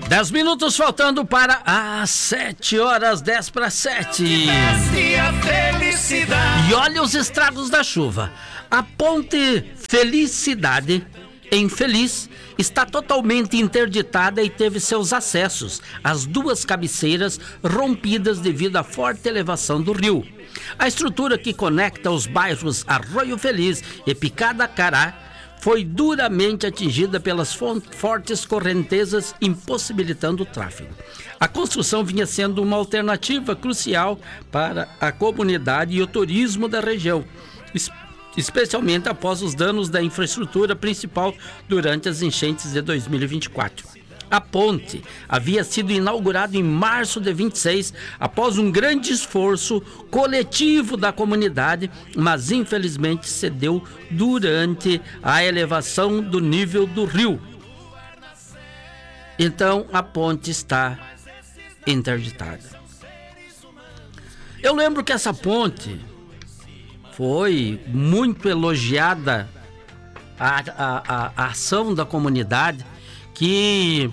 10 minutos faltando para as 7 horas, 10 para 7. E olha os estragos da chuva. A ponte Felicidade, em Feliz, está totalmente interditada e teve seus acessos, as duas cabeceiras, rompidas devido à forte elevação do rio. A estrutura que conecta os bairros Arroio Feliz e Picada Cará foi duramente atingida pelas fortes correntezas, impossibilitando o tráfego. A construção vinha sendo uma alternativa crucial para a comunidade e o turismo da região, especialmente após os danos da infraestrutura principal durante as enchentes de 2024. A ponte havia sido inaugurada em março de 26, após um grande esforço coletivo da comunidade, mas infelizmente cedeu durante a elevação do nível do rio. Então a ponte está interditada. Eu lembro que essa ponte foi muito elogiada, a ação da comunidade, que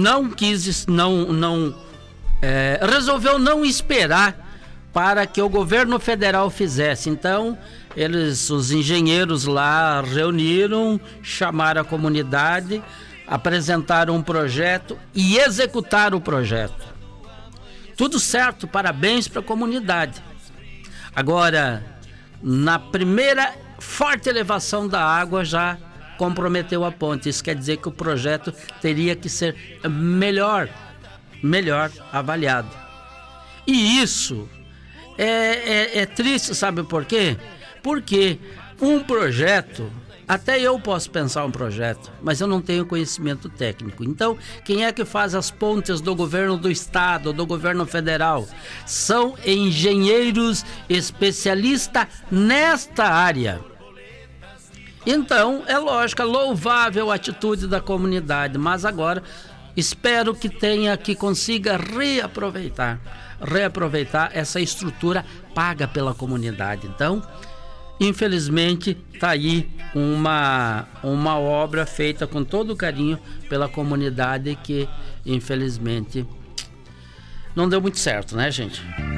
resolveu não esperar para que o governo federal fizesse. Então, os engenheiros lá reuniram, chamaram a comunidade, apresentaram um projeto e executaram o projeto. Tudo certo, parabéns para a comunidade. Agora, na primeira forte elevação da água já comprometeu a ponte. Isso quer dizer que o projeto teria que ser melhor avaliado. E isso é triste, sabe por quê? Porque um projeto, até eu posso pensar um projeto, mas eu não tenho conhecimento técnico. Então, quem é que faz as pontes do governo do estado, do governo federal? São engenheiros especialistas nesta área. Então, é lógico, louvável a atitude da comunidade, mas agora espero que consiga reaproveitar essa estrutura paga pela comunidade. Então, infelizmente, está aí uma obra feita com todo carinho pela comunidade que, infelizmente, não deu muito certo, né, gente?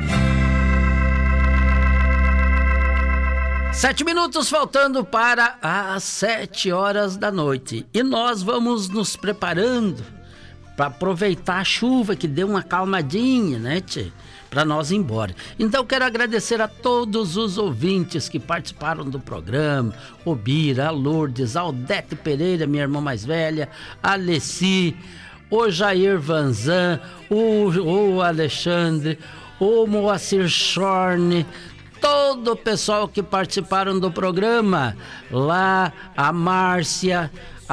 7 minutos faltando para as 7 horas da noite. E nós vamos nos preparando para aproveitar a chuva que deu uma calmadinha, né, tchê? Para nós ir embora. Então quero agradecer a todos os ouvintes que participaram do programa: o Bira, a Lourdes, a Odete Pereira, minha irmã mais velha, a Alessi, o Jair Vanzan, o Alexandre, o Moacir Schorne, todo o pessoal que participaram do programa, lá a Márcia,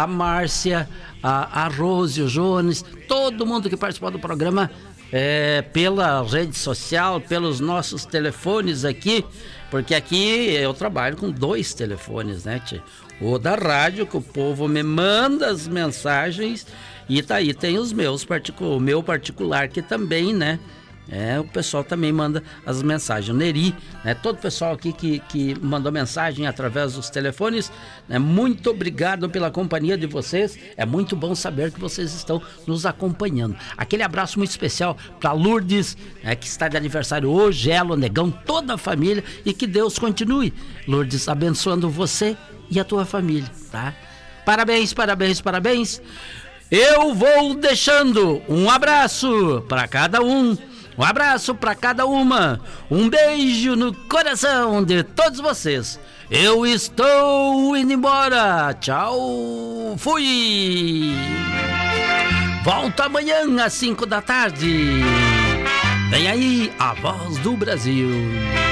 a Rose, o Jones, todo mundo que participou do programa, pela rede social, pelos nossos telefones aqui, porque aqui eu trabalho com 2 telefones, né, tia? O da rádio, que o povo me manda as mensagens, e tá aí, tem os meus o meu particular, que também, né? O pessoal também manda as mensagens. O Neri, né? Todo o pessoal aqui que mandou mensagem através dos telefones, né? Muito obrigado pela companhia de vocês. É muito bom saber que vocês estão nos acompanhando. Aquele abraço muito especial para Lourdes, né? Que está de aniversário hoje, ela, o Negão, toda a família, e que Deus continue, Lourdes, abençoando você e a tua família, tá? Parabéns, parabéns, parabéns. Eu vou deixando um abraço para cada um. Um abraço para cada uma, um beijo no coração de todos vocês. Eu estou indo embora. Tchau, fui. Volto amanhã às 5 da tarde. Vem aí a Voz do Brasil.